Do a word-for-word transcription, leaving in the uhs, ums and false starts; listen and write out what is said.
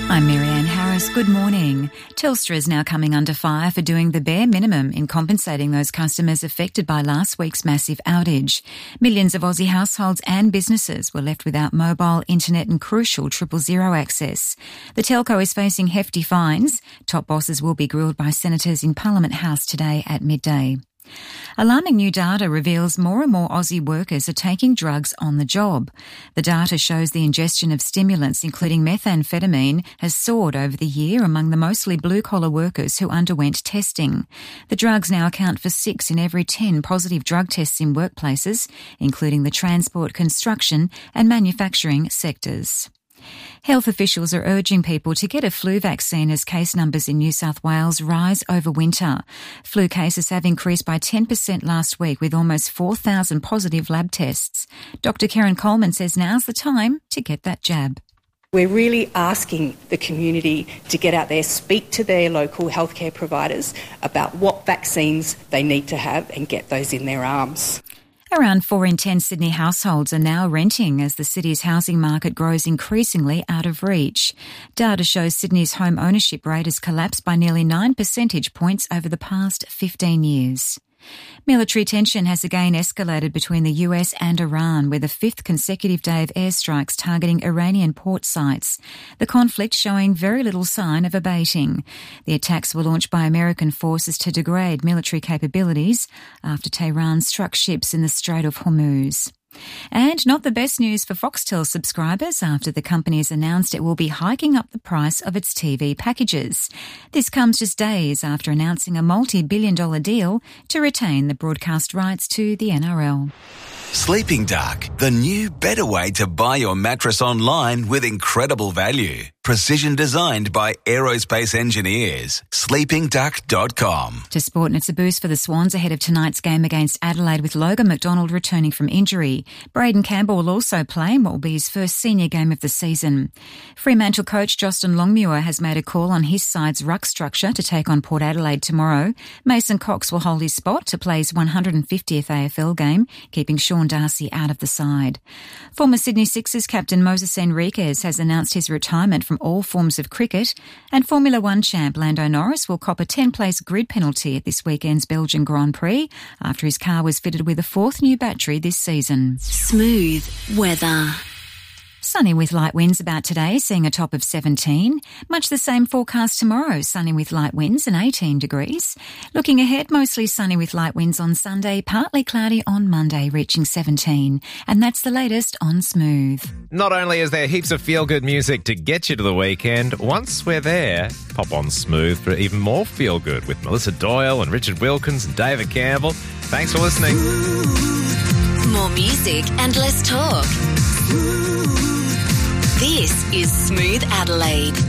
I'm Marianne Harris. Good morning. Telstra is now coming under fire for doing the bare minimum in compensating those customers affected by last week's massive outage. Millions of Aussie households and businesses were left without mobile, internet and crucial triple zero access. The telco is facing hefty fines. Top bosses will be grilled by senators in Parliament House today at midday. Alarming new data reveals more and more Aussie workers are taking drugs on the job. The data shows the ingestion of stimulants, including methamphetamine, has soared over the year among the mostly blue-collar workers who underwent testing. The drugs now account for six in every ten positive drug tests in workplaces, including the transport, construction and manufacturing sectors. Health officials are urging people to get a flu vaccine as case numbers in New South Wales rise over winter. Flu cases have increased by ten percent last week with almost four thousand positive lab tests. Doctor Karen Coleman says now's the time to get that jab. We're really asking the community to get out there, speak to their local healthcare providers about what vaccines they need to have and get those in their arms. Around four in ten Sydney households are now renting as the city's housing market grows increasingly out of reach. Data shows Sydney's home ownership rate has collapsed by nearly nine percentage points over the past fifteen years. Military tension has again escalated between the U S and Iran, with a fifth consecutive day of airstrikes targeting Iranian port sites. The conflict showing very little sign of abating. The attacks were launched by American forces to degrade military capabilities after Tehran struck ships in the Strait of Hormuz. And not the best news for Foxtel subscribers after the company has announced it will be hiking up the price of its T V packages. This comes just days after announcing a multi-billion dollar deal to retain the broadcast rights to the N R L. Sleeping Dark, the new, better way to buy your mattress online with incredible value. Precision designed by aerospace engineers. sleeping duck dot com. To sport, and it's a boost for the Swans ahead of tonight's game against Adelaide with Logan McDonald returning from injury. Braden Campbell will also play in what will be his first senior game of the season. Fremantle coach Justin Longmuir has made a call on his side's ruck structure to take on Port Adelaide tomorrow. Mason Cox will hold his spot to play his one hundred fiftieth A F L game, keeping Sean Darcy out of the side. Former Sydney Sixers captain Moses Enriquez has announced his retirement from all forms of cricket, and Formula One champ Lando Norris will cop a ten-place grid penalty at this weekend's Belgian Grand Prix after his car was fitted with a fourth new battery this season. Smooth weather. Sunny with light winds about today, seeing a top of seventeen. Much the same forecast tomorrow, sunny with light winds and eighteen degrees. Looking ahead, mostly sunny with light winds on Sunday, partly cloudy on Monday, reaching seventeen. And that's the latest on Smooth. Not only is there heaps of feel-good music to get you to the weekend, once we're there, pop on Smooth for even more feel-good with Melissa Doyle and Richard Wilkins and David Campbell. Thanks for listening. More music and less talk. This is Smooth Adelaide.